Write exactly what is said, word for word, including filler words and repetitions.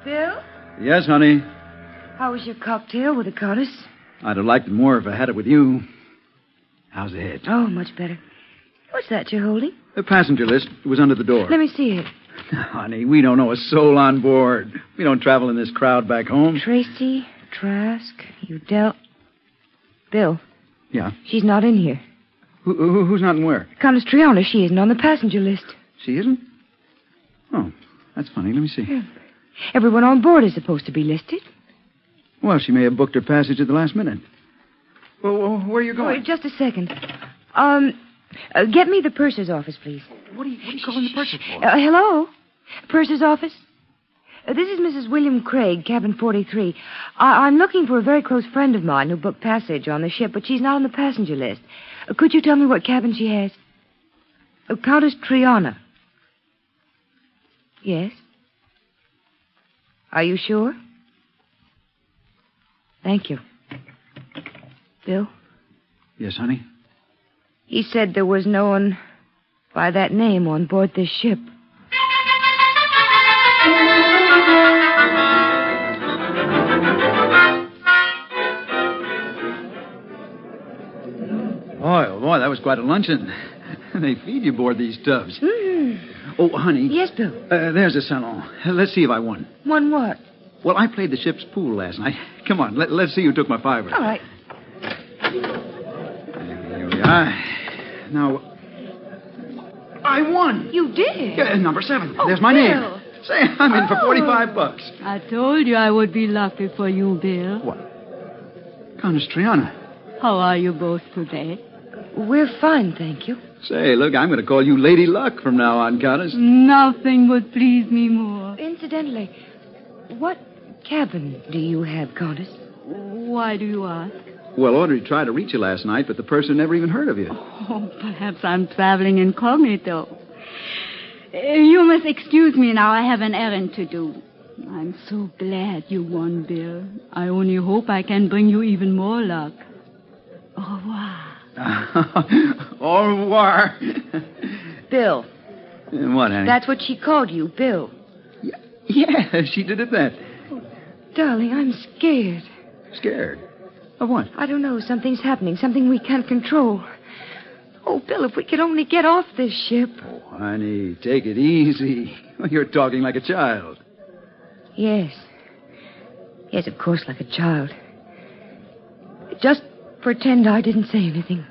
Bill? Yes, honey. How was your cocktail with the goddess? I'd have liked it more if I had it with you. How's the head? Oh, much better. What's that you're holding? The passenger list was under the door. Let me see it. Honey, we don't know a soul on board. We don't travel in this crowd back home. Tracy, Trask, Udell. Bill. Yeah? She's not in here. Who, who, who's not in where? Countess Triana, she isn't on the passenger list. She isn't? Oh, that's funny. Let me see. Yeah. Everyone on board is supposed to be listed. Well, she may have booked her passage at the last minute. Well, where are you going? Oh, just a second. Um, uh, get me the purser's office, please. What are you, what are you calling the purser for? Uh, hello? Purser's office? Uh, this is Missus William Craig, cabin forty-three. I- I'm looking for a very close friend of mine who booked passage on the ship, but she's not on the passenger list. Uh, could you tell me what cabin she has? Uh, Countess Triana. Yes? Are you sure? Thank you. Bill? Yes, honey? He said there was no one by that name on board this ship. Boy, oh boy, that was quite a luncheon. They feed you aboard these tubs. Mm. Oh, honey. Yes, Bill. Uh, there's a salon. Let's see if I won. Won what? Well, I played the ship's pool last night. Come on, let, let's see who took my fiver. All right. Here we are. Now, I won. You did? Yeah, number seven. Oh, There's my Bill. name. Say, I'm in for Oh. forty-five bucks. I told you I would be lucky for you, Bill. What? Countess Triana. How are you both today? We're fine, thank you. Say, look, I'm going to call you Lady Luck from now on, Countess. Nothing would please me more. Incidentally, what cabin do you have, Countess? Why do you ask? Well, Audrey tried to reach you last night, but the person never even heard of you. Oh, perhaps I'm traveling incognito. Uh, you must excuse me now. I have an errand to do. I'm so glad you won, Bill. I only hope I can bring you even more luck. Au revoir. Au revoir. Bill. What, honey? That's what she called you, Bill. Yeah, yeah, she did it that. Oh, darling, I'm scared. Scared? Of what? I don't know. Something's happening. Something we can't control. Oh, Bill, if we could only get off this ship. Oh, honey, take it easy. You're talking like a child. Yes. Yes, of course, like a child. Just pretend I didn't say anything.